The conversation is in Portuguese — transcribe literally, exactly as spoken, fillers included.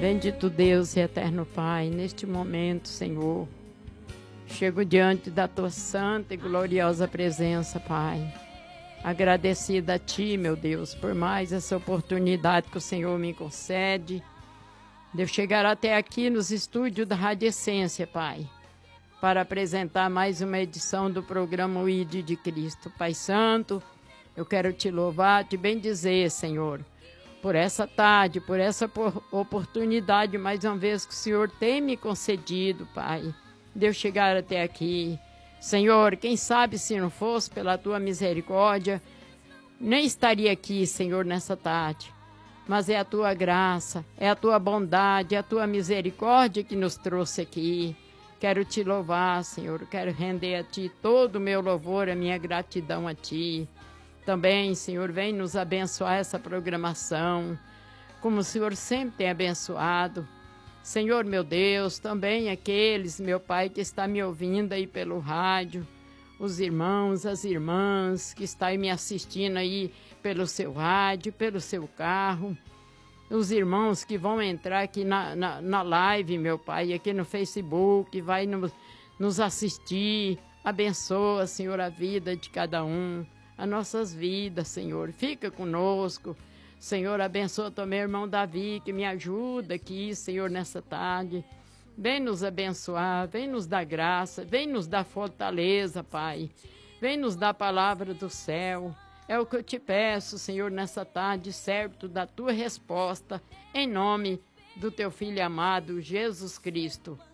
Bendito Deus e eterno Pai, neste momento, Senhor, chego diante da Tua santa e gloriosa presença, Pai. Agradecida a Ti, meu Deus, por mais essa oportunidade que o Senhor me concede de eu chegar até aqui nos estúdios da Rádio Essência, Pai, para apresentar mais uma edição do programa O I D de Cristo. Pai Santo, eu quero Te louvar, Te bendizer, Senhor, por essa tarde, por essa oportunidade, mais uma vez, que o Senhor tem me concedido, Pai, de eu chegar até aqui. Senhor, quem sabe se não fosse pela Tua misericórdia, nem estaria aqui, Senhor, nessa tarde. Mas é a Tua graça, é a Tua bondade, é a Tua misericórdia que nos trouxe aqui. Quero Te louvar, Senhor, quero render a Ti todo o meu louvor, a minha gratidão a Ti. Também, Senhor, vem nos abençoar essa programação, como o Senhor sempre tem abençoado. Senhor, meu Deus, também aqueles, meu Pai, que está me ouvindo aí pelo rádio, os irmãos, as irmãs que estão me assistindo aí pelo seu rádio, pelo seu carro, os irmãos que vão entrar aqui na, na, na live, meu Pai, aqui no Facebook, vai no, nos assistir. Abençoa, Senhor, a vida de cada um, as nossas vidas, Senhor. Fica conosco. Senhor, abençoa também o irmão Davi, que me ajuda aqui, Senhor, nessa tarde. Vem nos abençoar, vem nos dar graça, vem nos dar fortaleza, Pai. Vem nos dar a palavra do céu. É o que eu te peço, Senhor, nessa tarde, certo da Tua resposta, em nome do Teu Filho amado, Jesus Cristo.